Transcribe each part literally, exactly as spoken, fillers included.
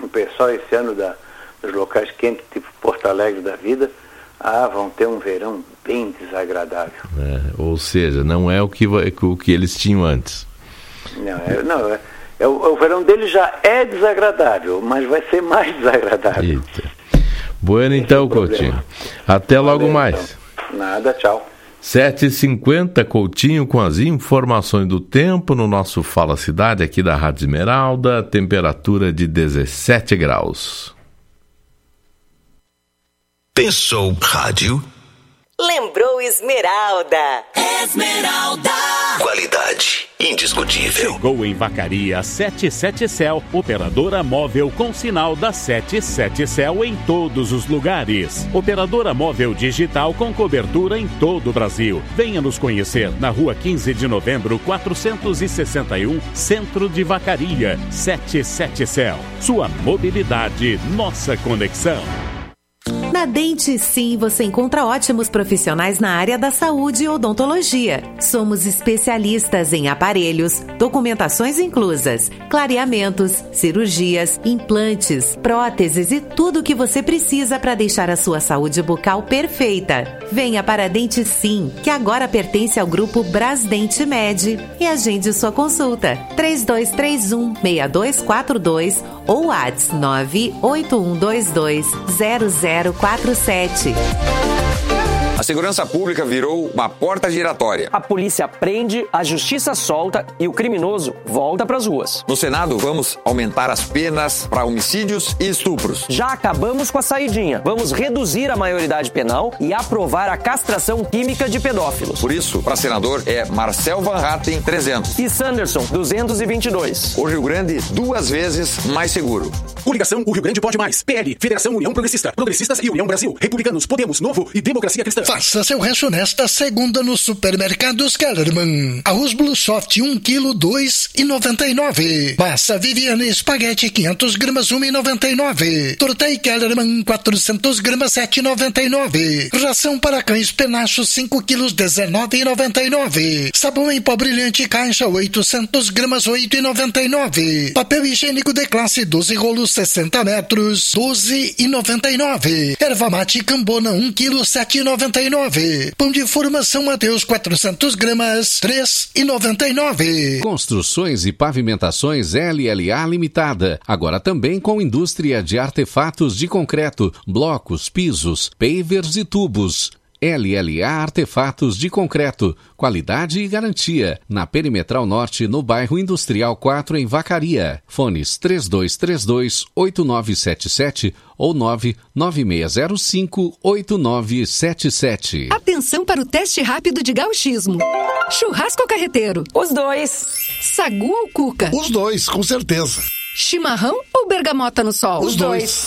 o pessoal esse ano da, dos locais quentes, tipo Porto Alegre da vida, ah, vão ter um verão bem desagradável. É, ou seja, não é o que, o que eles tinham antes. Não, é, não é, é, o, o verão deles já é desagradável, mas vai ser mais desagradável. Eita. Bueno, então, Coutinho. Até logo Valeu, mais. Então. Nada, tchau. sete e cinquenta, Coutinho, com as informações do tempo no nosso Fala Cidade aqui da Rádio Esmeralda, temperatura de dezessete graus. Pensou rádio? Lembrou Esmeralda. Esmeralda. Qualidade indiscutível. Chegou em Vacaria a setenta e sete Cell, operadora móvel com sinal da setenta e sete Cell em todos os lugares. Operadora móvel digital com cobertura em todo o Brasil. Venha nos conhecer na rua quinze de novembro, quatrocentos e sessenta e um, Centro de Vacaria. setenta e sete Cell. Sua mobilidade, nossa conexão. Na Dente Sim, você encontra ótimos profissionais na área da saúde e odontologia. Somos especialistas em aparelhos, documentações inclusas, clareamentos, cirurgias, implantes, próteses e tudo o que você precisa para deixar a sua saúde bucal perfeita. Venha para a Dente Sim, que agora pertence ao grupo Brasdente Med, e agende sua consulta. três dois três um, seis dois quatro dois ou WhatsApp nove oito um dois dois zero zero quatro sete. A segurança pública virou uma porta giratória. A polícia prende, a justiça solta e o criminoso volta pras ruas. No Senado, vamos aumentar as penas para homicídios e estupros. Já acabamos com a saidinha. Vamos reduzir a maioridade penal e aprovar a castração química de pedófilos. Por isso, para senador é Marcel Van Hatten, trezentos. E Sanderson, duzentos e vinte e dois. O Rio Grande, duas vezes mais seguro. Coligação O Rio Grande Pode Mais. P L, Federação União Progressista. Progressistas e União Brasil. Republicanos, Podemos, Novo e Democracia Cristã. Faça seu rancho nesta segunda nos supermercados Kellerman. Arroz Blue Soft um quilo, dois e noventa e nove. Massa Viviane Espaguete quinhentas gramas, um e noventa e nove. Tortei Kellerman quatrocentas gramas, sete e noventa e nove. Ração para cães Penacho cinco quilos, dezenove e noventa e nove. Sabão em pó brilhante caixa oitocentas gramas, oito e noventa e nove. Papel higiênico de classe doze rolos, sessenta metros, doze e noventa e nove. Erva mate Cambona um quilo, sete e noventa e nove. Pão de forma São Mateus quatrocentas gramas, três e noventa e nove. Construções e pavimentações L L A Limitada. Agora também com indústria de artefatos de concreto, blocos, pisos, pavers e tubos. L L A Artefatos de Concreto, qualidade e garantia. Na Perimetral Norte, no bairro Industrial quatro, em Vacaria. Fones três dois três dois, oito nove sete sete ou nove nove seis zero cinco, oito nove sete sete. Atenção para o teste rápido de gauchismo. Churrasco ou carreteiro? Os dois. Sagu ou cuca? Os dois, com certeza. Chimarrão ou bergamota no sol? Os dois.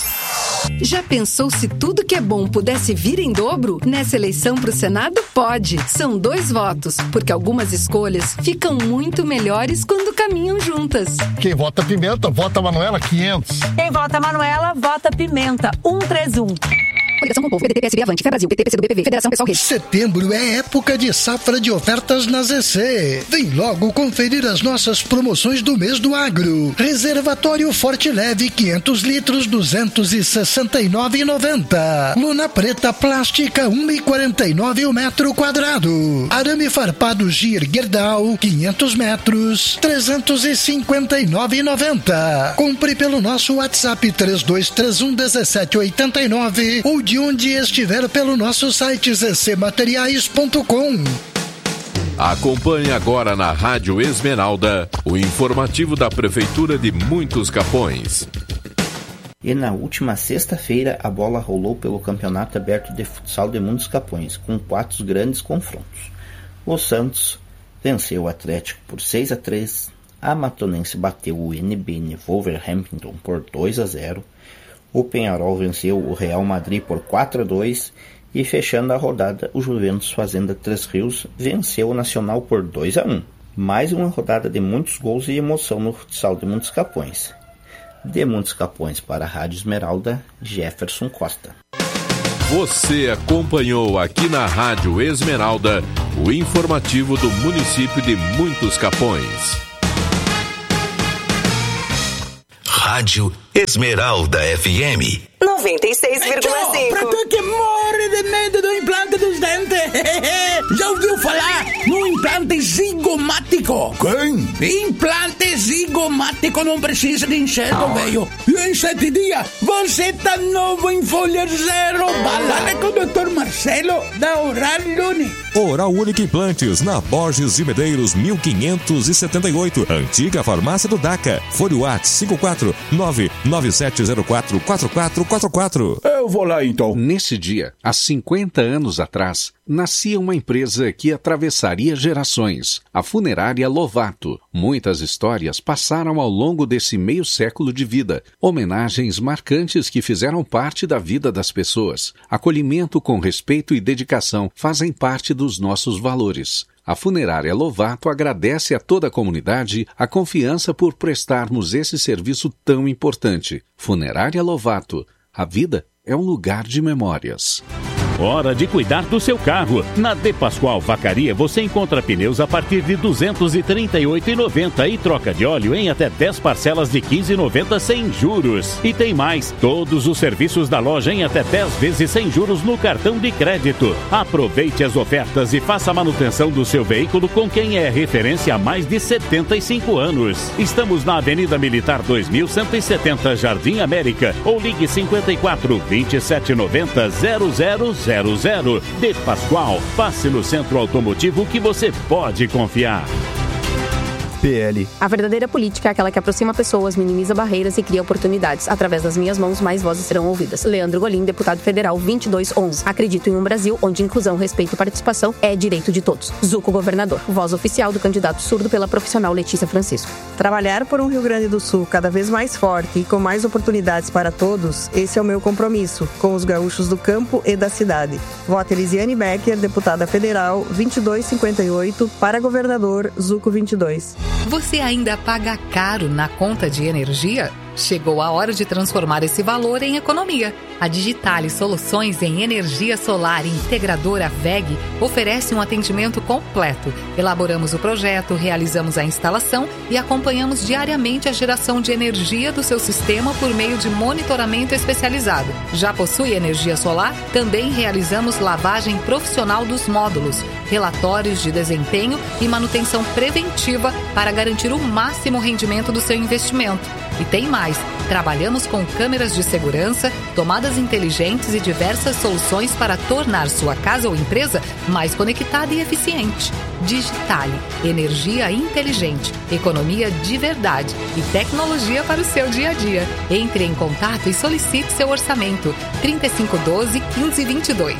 Já pensou se tudo que é bom pudesse vir em dobro? Nessa eleição para o Senado, pode. São dois votos, porque algumas escolhas ficam muito melhores quando caminham juntas. Quem vota Pimenta, vota Manuela quinhentos. Quem vota Manuela, vota Pimenta cento e trinta e um. Coligação com o povo, P D T, P S B, Avante, Fé Brasil, P T, P C do B, P V, Federação Pessoal Rede. Setembro é época de safra de ofertas na Z C. Vem logo conferir as nossas promoções do mês do agro. Reservatório Forte Leve quinhentos litros, duzentos e sessenta e nove reais e noventa centavos. Lona preta plástica um e quarenta e nove o metro quadrado. Arame farpado Gir Gerdau quinhentos metros, trezentos e cinquenta e nove reais e noventa centavos. Compre pelo nosso WhatsApp três dois três um, um sete oito nove ou de onde estiver pelo nosso site z c materiais ponto com. Acompanhe agora na Rádio Esmeralda o informativo da Prefeitura de Muitos Capões. E na última sexta-feira a bola rolou pelo Campeonato Aberto de Futsal de Muitos Capões, com quatro grandes confrontos. O Santos venceu o Atlético por seis a três, a Matonense bateu o N B N Wolverhampton por dois a zero, o Penharol venceu o Real Madrid por quatro a dois e, fechando a rodada, o Juventus Fazenda Três Rios venceu o Nacional por dois a um. Mais uma rodada de muitos gols e emoção no futsal de Muitos Capões. De Muitos Capões para a Rádio Esmeralda, Jefferson Costa. Você acompanhou aqui na Rádio Esmeralda o informativo do município de Muitos Capões. Rádio Esmeralda F M. noventa e seis vírgula cinco. Pra tu que morre de medo do implante dos dentes. Já ouviu falar no implante zigomático? Quem? Implante zigomático não precisa de enxergo, velho. E em sete dias você tá novo em folha zero. Balada com o doutor Marcelo da Oral Unique. Oral Unique Implantes, na Borges de Medeiros, mil quinhentos e setenta e oito. Antiga farmácia do D A C A. Fone WhatsApp cinco quatro nove nove sete zero quatro quatro quatro quatro quatro. Eu vou lá então. Nesse dia, há cinquenta anos atrás, nascia uma empresa que atravessaria gerações, a Funerária Lovato. Muitas histórias passaram ao longo desse meio século de vida, homenagens marcantes que fizeram parte da vida das pessoas. Acolhimento com respeito e dedicação fazem parte dos nossos valores. A Funerária Lovato agradece a toda a comunidade a confiança por prestarmos esse serviço tão importante. Funerária Lovato. A vida é um lugar de memórias. Hora de cuidar do seu carro. Na De Pascoal Vacaria você encontra pneus a partir de duzentos e trinta e oito reais e noventa centavos e troca de óleo em até dez parcelas de quinze reais e noventa centavos sem juros. E tem mais, todos os serviços da loja em até dez vezes sem juros no cartão de crédito. Aproveite as ofertas e faça a manutenção do seu veículo com quem é referência há mais de setenta e cinco anos. Estamos na Avenida Militar dois mil cento e setenta, Jardim América, ou ligue cinquenta e quatro, vinte e sete, noventa, zero zero zero zero. De Pascoal, passe no centro automotivo que você pode confiar. P L. A verdadeira política é aquela que aproxima pessoas, minimiza barreiras e cria oportunidades. Através das minhas mãos, mais vozes serão ouvidas. Leandro Golim, deputado federal vinte e dois onze. Acredito em um Brasil onde inclusão, respeito e participação é direito de todos. Zuco, governador. Voz oficial do candidato surdo pela profissional Letícia Francisco. Trabalhar por um Rio Grande do Sul cada vez mais forte e com mais oportunidades para todos, esse é o meu compromisso com os gaúchos do campo e da cidade. Voto Elisiane Becker, deputada federal vinte e dois cinquenta e oito, para governador Zuco vinte e dois. Você ainda paga caro na conta de energia? Chegou a hora de transformar esse valor em economia. A Digitale Soluções em Energia Solar Integradora V E G oferece um atendimento completo. Elaboramos o projeto, realizamos a instalação e acompanhamos diariamente a geração de energia do seu sistema por meio de monitoramento especializado. Já possui energia solar? Também realizamos lavagem profissional dos módulos, relatórios de desempenho e manutenção preventiva para garantir o máximo rendimento do seu investimento. E tem mais, trabalhamos com câmeras de segurança, tomadas inteligentes e diversas soluções para tornar sua casa ou empresa mais conectada e eficiente. Digitale, energia inteligente, economia de verdade e tecnologia para o seu dia a dia. Entre em contato e solicite seu orçamento. trinta e cinco doze, quinze vinte e dois.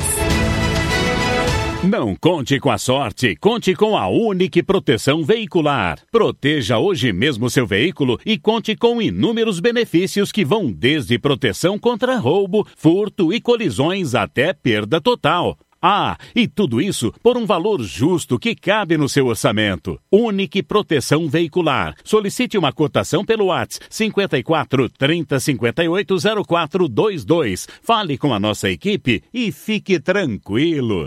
Não conte com a sorte, conte com a Unique Proteção Veicular. Proteja hoje mesmo seu veículo e conte com inúmeros benefícios que vão desde proteção contra roubo, furto e colisões até perda total. Ah, e tudo isso por um valor justo que cabe no seu orçamento. Unique Proteção Veicular. Solicite uma cotação pelo WhatsApp cinquenta e quatro, trinta, cinquenta e oito, zero quatro dois dois. Fale com a nossa equipe e fique tranquilo.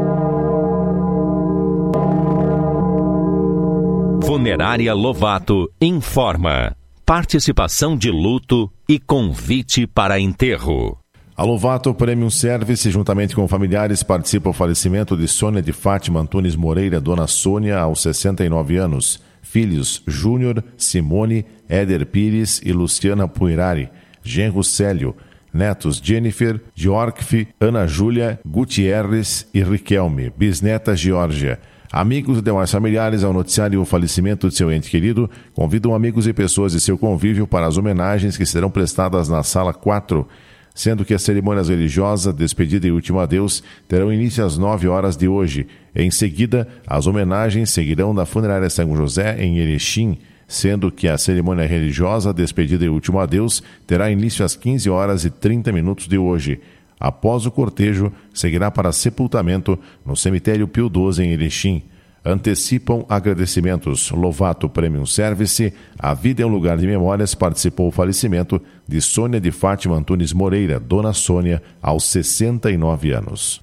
Funerária Lovato informa. Participação de luto e convite para enterro. A Lovato Premium Service, juntamente com familiares, participa do falecimento de Sônia de Fátima Antunes Moreira, dona Sônia, aos sessenta e nove anos. Filhos Júnior, Simone, Éder Pires e Luciana Puirari. Genro Célio. Netos Jennifer, Georgf, Ana Júlia, Gutierrez e Riquelme. Bisneta Geórgia. Amigos e demais familiares, ao noticiarem o falecimento de seu ente querido, convidam amigos e pessoas de seu convívio para as homenagens que serão prestadas na Sala quatro, sendo que as cerimônias religiosas, despedida e último adeus, terão início às nove horas de hoje. Em seguida, as homenagens seguirão na Funerária São José, em Erechim, sendo que a cerimônia religiosa, despedida e último adeus, terá início às quinze horas e trinta minutos de hoje. Após o cortejo, seguirá para sepultamento no cemitério Pio doze, em Erechim. Antecipam agradecimentos. Lovato Premium Service, a vida é um lugar de memórias, participou o falecimento de Sônia de Fátima Antunes Moreira, dona Sônia, aos sessenta e nove anos.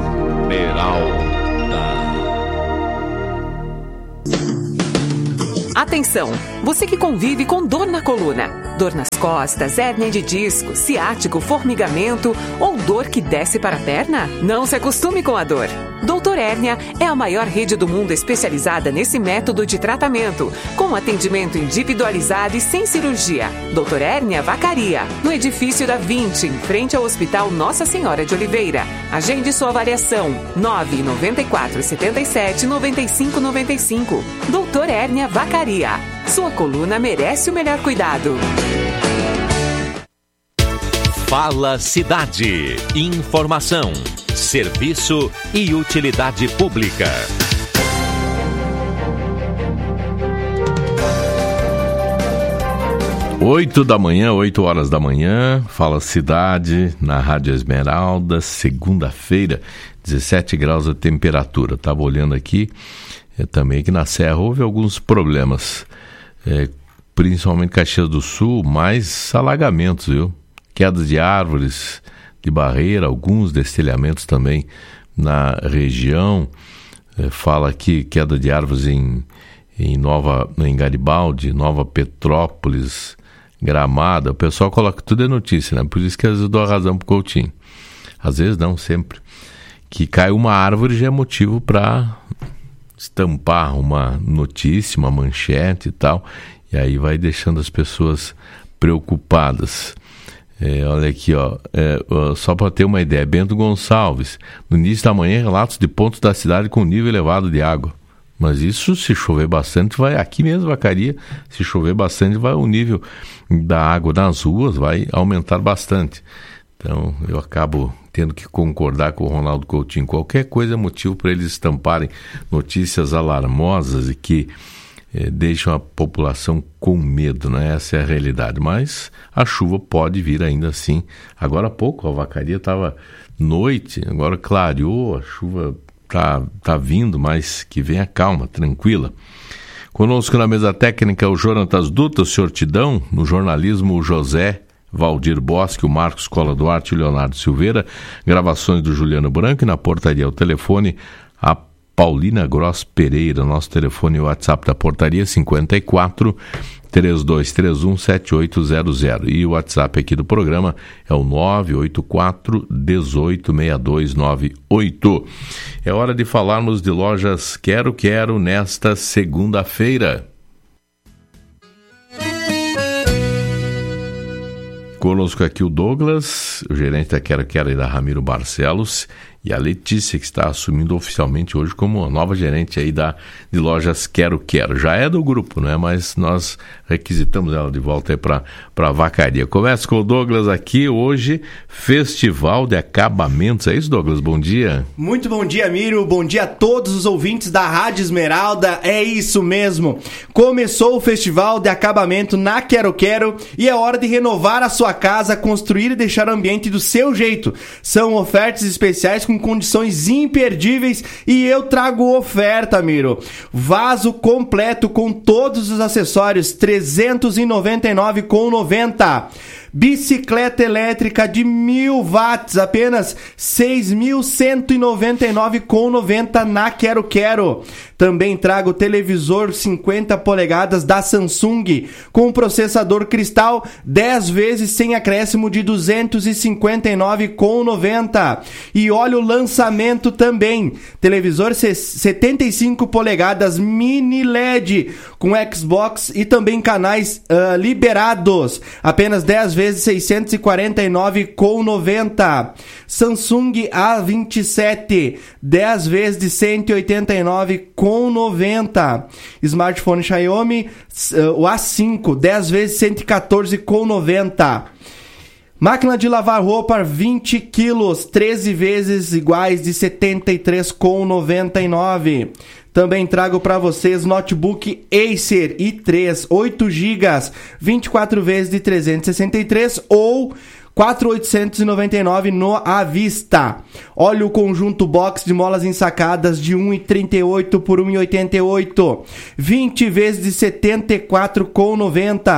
Esmeralda. Atenção, você que convive com dor na coluna, dor nas costas, hérnia de disco, ciático, formigamento ou dor que desce para a perna? Não se acostume com a dor. Doutor Hérnia é a maior rede do mundo especializada nesse método de tratamento, com atendimento individualizado e sem cirurgia. Doutor Hérnia Vacaria, no edifício da vinte, em frente ao Hospital Nossa Senhora de Oliveira. Agende sua avaliação nove nove quatro sete sete nove cinco nove cinco. Doutor Hérnia Vacaria. Sua coluna merece o melhor cuidado. Fala Cidade. Informação, serviço e utilidade pública. Oito da manhã, oito horas da manhã, Fala Cidade, na Rádio Esmeralda, segunda-feira, dezessete graus a temperatura. Estava olhando aqui, é, também que na Serra houve alguns problemas, é, principalmente Caxias do Sul, mais alagamentos, viu? Quedas de árvores, de barreira, alguns destelhamentos também na região. É, fala aqui queda de árvores em, em, Nova, em Garibaldi, Nova Petrópolis, Gramada. O pessoal coloca tudo é notícia, né? Por isso que às vezes eu dou a razão pro Coutinho. Às vezes não, sempre. Que cai uma árvore já é motivo para estampar uma notícia, uma manchete e tal. E aí vai deixando as pessoas preocupadas. É, olha aqui, ó, é, só para ter uma ideia, Bento Gonçalves, no início da manhã, relatos de pontos da cidade com nível elevado de água. Mas isso, se chover bastante, vai, aqui mesmo, Vacaria, se chover bastante, vai o nível da água nas ruas vai aumentar bastante. Então, eu acabo tendo que concordar com o Ronaldo Coutinho. Qualquer coisa é motivo para eles estamparem notícias alarmosas e que Eh, deixam a população com medo, né? Essa é a realidade, mas a chuva pode vir ainda assim. Agora há pouco a Vacaria estava noite, agora clareou, a chuva tá, tá vindo, mas que venha calma, tranquila. Conosco na mesa técnica o Jonatas Dutra, o senhor Tidão, no jornalismo o José Valdir Bosque, o Marcos Cola Duarte e o Leonardo Silveira, gravações do Juliano Branco e na portaria o telefone a Paulina Gross Pereira, nosso telefone e WhatsApp da portaria cinquenta e quatro, três dois três um, sete oito zero zero e o WhatsApp aqui do programa é o nove oito quatro, um oito, seis dois nove oito. É hora de falarmos de lojas Quero Quero nesta segunda-feira. Conosco aqui o Douglas, o gerente da Quero Quero e da Ramiro Barcelos, e a Letícia, que está assumindo oficialmente hoje como a nova gerente aí da, de lojas Quero Quero. Já é do grupo, né? Mas nós requisitamos ela de volta aí para a Vacaria. Começa com o Douglas aqui hoje, Festival de Acabamentos. É isso, Douglas? Bom dia. Muito bom dia, Miro. Bom dia a todos os ouvintes da Rádio Esmeralda. É isso mesmo. Começou o Festival de Acabamento na Quero Quero e é hora de renovar a sua casa, construir e deixar o ambiente do seu jeito. São ofertas especiais com condições imperdíveis e eu trago oferta, Miro. Vaso completo com todos os acessórios, trezentos e noventa e nove reais e noventa centavos. Bicicleta elétrica de mil watts, apenas seis mil cento e noventa e nove reais e noventa centavos na Quero Quero. Também trago televisor cinquenta polegadas da Samsung com processador cristal dez vezes sem acréscimo de duzentos e cinquenta e nove reais e noventa centavos. E olha o lançamento também, televisor setenta e cinco polegadas mini L E D com Xbox e também canais uh, liberados, apenas dez vezes seiscentos e quarenta e nove reais e noventa centavos. Samsung A vinte e sete, dez vezes de cento e oitenta e nove reais e noventa centavos. Smartphone Xiaomi, uh, o A cinco, dez vezes cento e quatorze reais e noventa centavos. Máquina de lavar roupa vinte quilos, treze vezes iguais de setenta e três reais e noventa e nove centavos. Também trago para vocês notebook Acer i três, oito gigas, vinte e quatro vezes de trezentos e sessenta e três ou quatro mil oitocentos e noventa e nove reais no à vista. Olha o conjunto box de molas ensacadas de um real e trinta e oito por um real e oitenta e oito. vinte vezes de setenta e quatro reais e noventa centavos.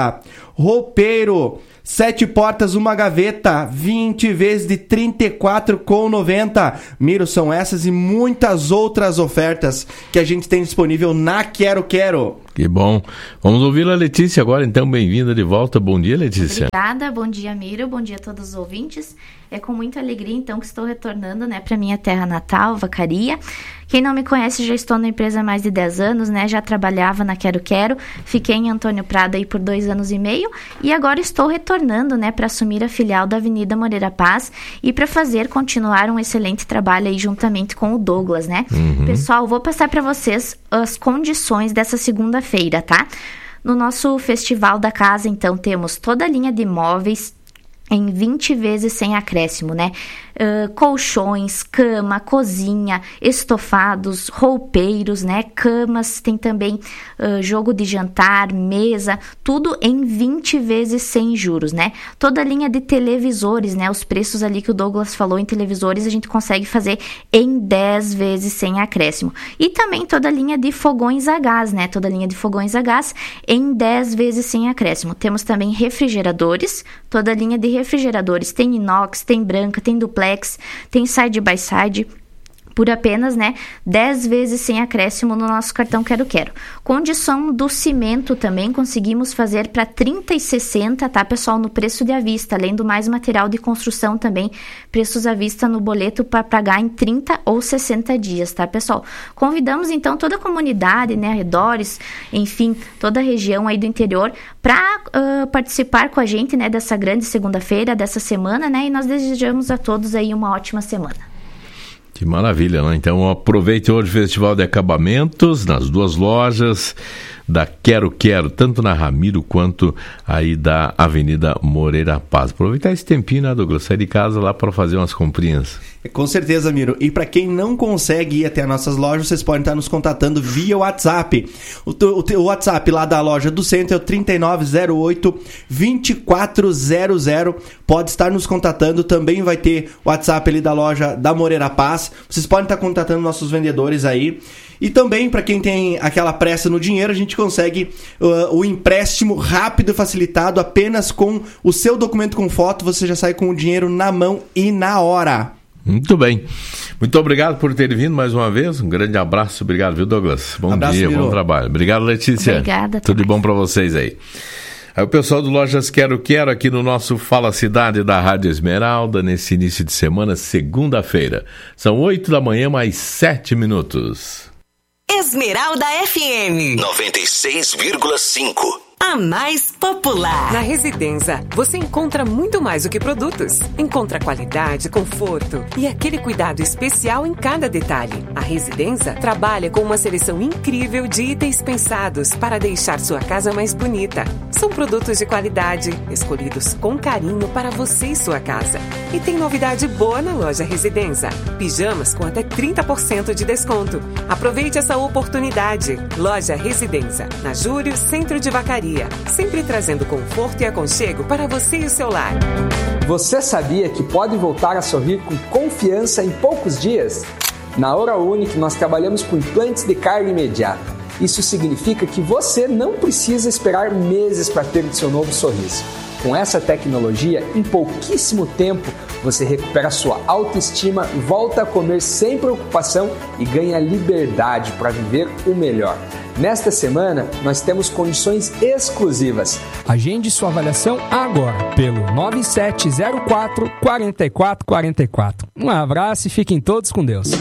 roupeiro. Sete portas, uma gaveta, vinte vezes de trinta e quatro reais e noventa centavos. Miro, são essas e muitas outras ofertas que a gente tem disponível na Quero Quero. Que bom. Vamos ouvir a Letícia agora, então. Bem-vinda de volta. Bom dia, Letícia. Obrigada. Bom dia, Miro. Bom dia a todos os ouvintes. É com muita alegria, então, que estou retornando, né, para minha terra natal, Vacaria. Quem não me conhece, já estou na empresa há mais de dez anos, né? Já trabalhava na Quero Quero. Fiquei em Antônio Prado aí por dois anos e meio. E agora estou retornando, né, para assumir a filial da Avenida Moreira Paz e para fazer, continuar um excelente trabalho aí juntamente com o Douglas, né? Uhum. Pessoal, vou passar para vocês as condições dessa segunda-feira, tá? No nosso Festival da Casa, então, temos toda a linha de móveis em vinte vezes sem acréscimo, né? Uh, colchões, cama, cozinha, estofados, roupeiros, né? Camas, tem também uh, jogo de jantar, mesa, tudo em vinte vezes sem juros, né? Toda a linha de televisores, né? Os preços ali que o Douglas falou em televisores, a gente consegue fazer em dez vezes sem acréscimo. E também toda a linha de fogões a gás, né? Toda a linha de fogões a gás em dez vezes sem acréscimo. Temos também refrigeradores, toda a linha de refrigeradores, tem inox, tem branca, tem duplex, tem side by side, por apenas, né, dez vezes sem acréscimo no nosso cartão Quero Quero. Condição do cimento também conseguimos fazer para trinta e sessenta, tá, pessoal, no preço de à vista, além do mais material de construção também, preços à vista no boleto para pagar em trinta ou sessenta dias, tá, pessoal? Convidamos, então, toda a comunidade, né, arredores, enfim, toda a região aí do interior para uh, participar com a gente, né, dessa grande segunda-feira, dessa semana, né, e nós desejamos a todos aí uma ótima semana. Que maravilha, né? Então aproveite hoje o Festival de Acabamentos nas duas lojas da Quero Quero, tanto na Ramiro quanto aí da Avenida Moreira Paz. Aproveitar esse tempinho, né, Douglas? Sair de casa lá para fazer umas comprinhas. Com certeza, Miro. E para quem não consegue ir até as nossas lojas, vocês podem estar nos contatando via WhatsApp. O, o, o WhatsApp lá da loja do centro é o trinta e nove zero oito, vinte e quatro zero zero. Pode estar nos contatando. Também vai ter o WhatsApp ali da loja da Moreira Paz. Vocês podem estar contatando nossos vendedores aí. E também, para quem tem aquela pressa no dinheiro, a gente consegue uh, o empréstimo rápido e facilitado apenas com o seu documento com foto. Você já sai com o dinheiro na mão e na hora. Muito bem. Muito obrigado por ter vindo mais uma vez. Um grande abraço. Obrigado, viu, Douglas? Bom abraço, dia, Miro. Bom trabalho. Obrigado, Letícia. Obrigada. Tudo de bom para vocês aí. Aí o pessoal do Lojas Quero Quero aqui no nosso Fala Cidade da Rádio Esmeralda, nesse início de semana, segunda-feira. São oito da manhã, mais sete minutos. Esmeralda F M noventa e seis vírgula cinco. A mais popular. Na Residenza, você encontra muito mais do que produtos. Encontra qualidade, conforto e aquele cuidado especial em cada detalhe. A Residenza trabalha com uma seleção incrível de itens pensados para deixar sua casa mais bonita. São produtos de qualidade, escolhidos com carinho para você e sua casa. E tem novidade boa na loja Residenza. Pijamas com até trinta por cento de desconto. Aproveite essa oportunidade. Loja Residenza, na Júlio, Centro de Vacaria. Sempre trazendo conforto e aconchego para você e o seu lar. Você sabia que pode voltar a sorrir com confiança em poucos dias? Na Oral Unique nós trabalhamos com implantes de carga imediata. Isso significa que você não precisa esperar meses para ter o seu novo sorriso. Com essa tecnologia, em pouquíssimo tempo, você recupera sua autoestima, volta a comer sem preocupação e ganha liberdade para viver o melhor. Nesta semana, nós temos condições exclusivas. Agende sua avaliação agora pelo nove sete zero quatro, quatro quatro quatro quatro. Um abraço e fiquem todos com Deus.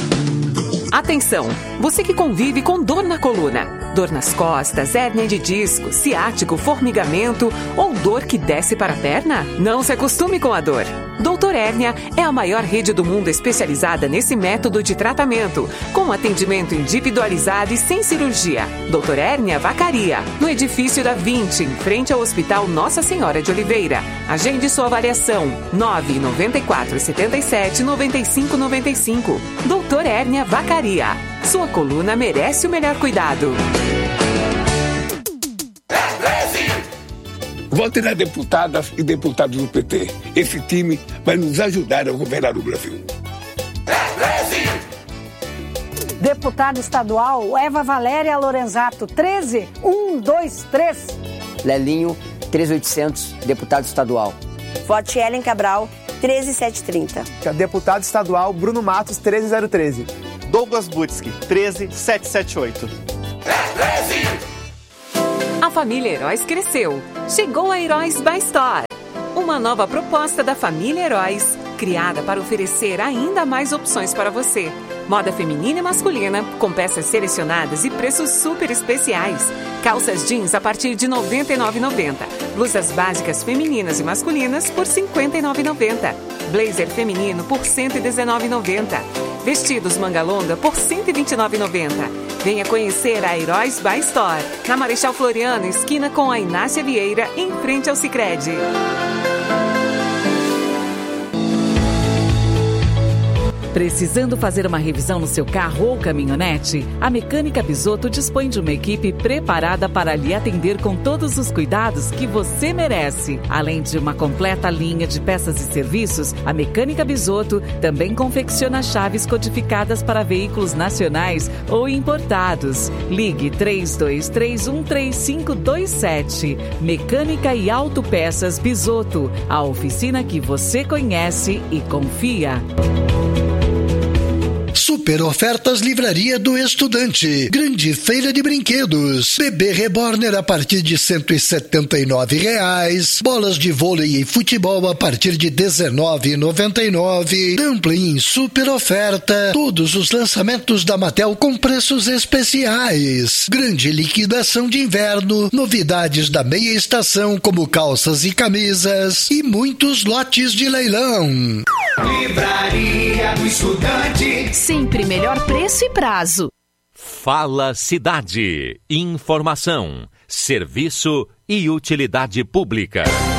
Atenção! Você que convive com dor na coluna, dor nas costas, hérnia de disco, ciático, formigamento ou dor que desce para a perna? Não se acostume com a dor. Doutor Hérnia é a maior rede do mundo especializada nesse método de tratamento, com atendimento individualizado e sem cirurgia. Doutor Hérnia Vacaria, no edifício da vinte, em frente ao Hospital Nossa Senhora de Oliveira. Agende sua avaliação nove nove quatro sete sete nove cinco nove cinco. Doutor Hérnia Vacaria. Sua coluna merece o melhor cuidado. Vote nas deputadas e deputados do P T. Esse time vai nos ajudar a governar o Brasil. Deputada estadual Eva Valéria Lorenzato, treze um dois três. Lelinho treze mil e oitocentos, deputado estadual. Vote Ellen Cabral, treze mil setecentos e trinta. Deputado estadual Bruno Matos, treze mil treze. Douglas Butski, treze mil setecentos e setenta e oito. A família Heróis cresceu. Chegou a Heróis by Store. Uma nova proposta da família Heróis, criada para oferecer ainda mais opções para você. Moda feminina e masculina, com peças selecionadas e preços super especiais. Calças jeans a partir de noventa e nove reais e noventa centavos. Blusas básicas femininas e masculinas por cinquenta e nove reais e noventa centavos. Blazer feminino por cento e dezenove reais e noventa centavos. Vestidos manga longa por cento e vinte e nove reais e noventa centavos. Venha conhecer a Heróis by Store, na Marechal Floriano, esquina com a Inácia Vieira, em frente ao Sicredi. Precisando fazer uma revisão no seu carro ou caminhonete? A Mecânica Bisotto dispõe de uma equipe preparada para lhe atender com todos os cuidados que você merece. Além de uma completa linha de peças e serviços, a Mecânica Bisotto também confecciona chaves codificadas para veículos nacionais ou importados. Ligue três dois três um três cinco dois sete. Mecânica e Autopeças Bisotto, a oficina que você conhece e confia. Super ofertas Livraria do Estudante. Grande feira de brinquedos. Bebê Reborner a partir de cento e setenta e nove reais. Bolas de vôlei e futebol a partir de dezenove reais e noventa e nove centavos. Dumpling super oferta. Todos os lançamentos da Mattel com preços especiais. Grande liquidação de inverno. Novidades da meia estação como calças e camisas. E muitos lotes de leilão. Livraria do Estudante. Sempre melhor preço e prazo. Fala Cidade. Informação, serviço e utilidade pública.